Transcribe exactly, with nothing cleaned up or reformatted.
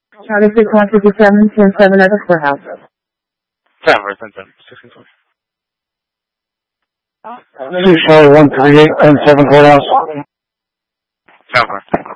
Charlie six one two seven ten seven at the courthouse. Seven for ten seven. Sixteen four. This is Charlie one three eight and seven courthouse. Seven for.